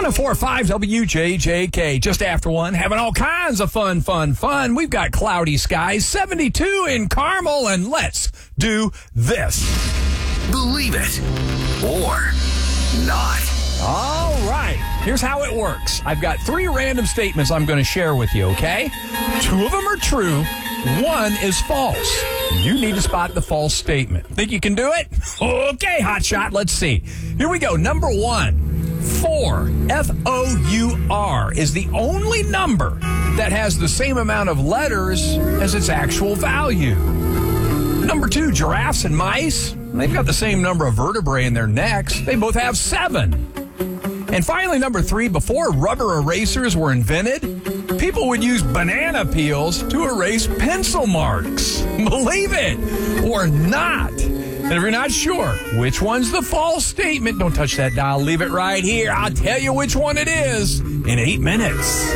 104.5 WJJK, just after 1, having all kinds of fun. We've got cloudy skies, 72 in Carmel, and let's do this. Believe it or not. All right, here's how it works. I've got 3 random statements I'm going to share with you, okay? 2 of them are true, 1 is false. You need to spot the false statement. Think you can do it? Okay, hotshot, let's see. Here we go. Number 1, 4, F-O-U-R, is the only number that has the same amount of letters as its actual value. Number 2, giraffes and mice, they've got the same number of vertebrae in their necks. They both have 7. And finally, number 3, before rubber erasers were invented, people would use banana peels to erase pencil marks. Believe it or not. And if you're not sure which one's the false statement, don't touch that dial. Leave it right here. I'll tell you which one it is in 8 minutes.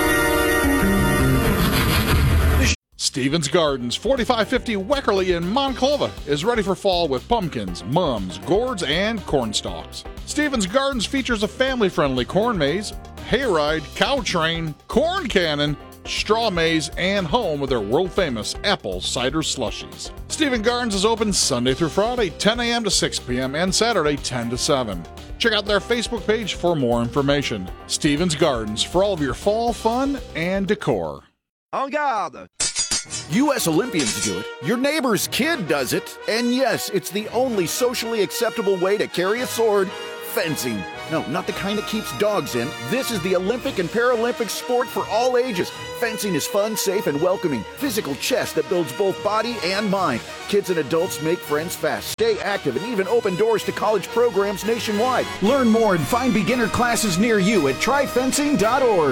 Stevens Gardens, 4550 Weckerly in Monclova, is ready for fall with pumpkins, mums, gourds, and corn stalks. Stevens Gardens features a family-friendly corn maze, hayride, cow train, corn cannon, straw maze, and home with their world-famous apple cider slushies. Stevens Gardens is open Sunday through Friday, 10 a.m. to 6 p.m., and Saturday, 10 to 7. Check out their Facebook page for more information. Stevens Gardens, for all of your fall fun and decor. En garde! U.S. Olympians do it, your neighbor's kid does it, and yes, it's the only socially acceptable way to carry a sword: fencing. No, not the kind that keeps dogs in. This is the Olympic and Paralympic sport for all ages. Fencing is fun, safe, and welcoming. Physical chess that builds both body and mind. Kids and adults make friends fast, stay active, and even open doors to college programs nationwide. Learn more and find beginner classes near you at tryfencing.org.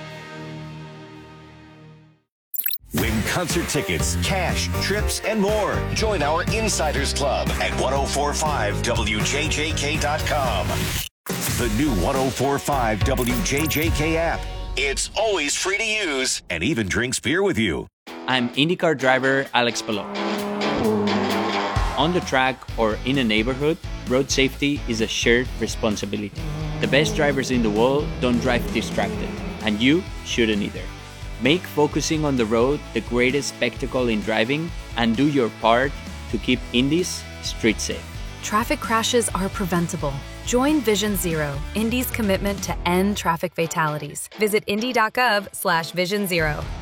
Win concert tickets, cash, trips, and more. Join our Insiders Club at 1045WJJK.com. The new 1045 WJJK app. It's always free to use and even drinks beer with you. I'm IndyCar driver Alex Palou. On the track or in a neighborhood, road safety is a shared responsibility. The best drivers in the world don't drive distracted, and you shouldn't either. Make focusing on the road the greatest spectacle in driving, and do your part to keep Indy's street safe. Traffic crashes are preventable. Join Vision Zero, Indy's commitment to end traffic fatalities. Visit indy.gov/Vision Zero.